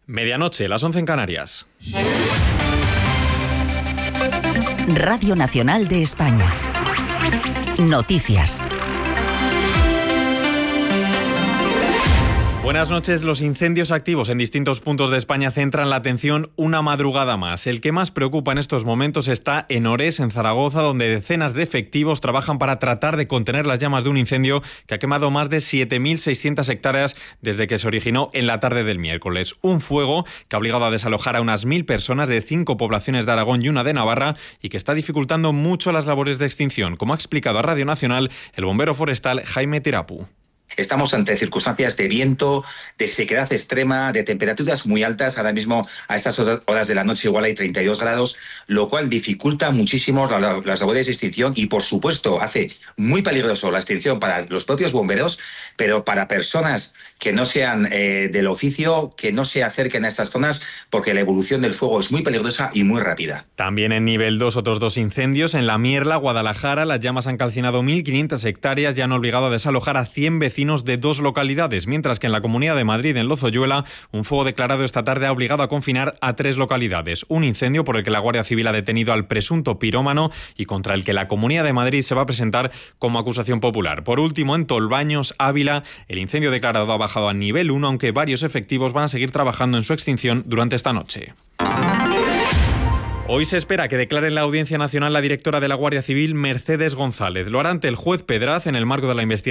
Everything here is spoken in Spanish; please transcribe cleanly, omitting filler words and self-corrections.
Medianoche, las 11 en Canarias. Radio Nacional de España. Noticias. Buenas noches. Los incendios activos en distintos puntos de España centran la atención una madrugada más. El que más preocupa en estos momentos está en Orés, en Zaragoza, donde decenas de efectivos trabajan para tratar de contener las llamas de un incendio que ha quemado más de 7.600 hectáreas desde que se originó en la tarde del miércoles. Un fuego que ha obligado a desalojar a unas 1.000 personas de 5 poblaciones de Aragón y una de Navarra y que está dificultando mucho las labores de extinción, como ha explicado a Radio Nacional el bombero forestal Jaime Tirapu. Estamos ante circunstancias de viento, de sequedad extrema, de temperaturas muy altas. Ahora mismo, a estas horas de la noche, igual hay 32 grados, lo cual dificulta muchísimo las labores de extinción y, por supuesto, hace muy peligroso la extinción para los propios bomberos, pero para personas que no sean del oficio, que no se acerquen a estas zonas, porque la evolución del fuego es muy peligrosa y muy rápida. También en nivel 2, otros 2 incendios. En La Mierla, Guadalajara, las llamas han calcinado 1.500 hectáreas y han obligado a desalojar a 100 vecinos de 2 localidades, mientras que en la Comunidad de Madrid, en Lozoyuela, un fuego declarado esta tarde ha obligado a confinar a 3 localidades. Un incendio por el que la Guardia Civil ha detenido al presunto pirómano y contra el que la Comunidad de Madrid se va a presentar como acusación popular. Por último, en Tolbaños, Ávila, el incendio declarado ha bajado a nivel 1, aunque varios efectivos van a seguir trabajando en su extinción durante esta noche. Hoy se espera que declare en la Audiencia Nacional la directora de la Guardia Civil, Mercedes González. Lo hará ante el juez Pedraz en el marco de la investigación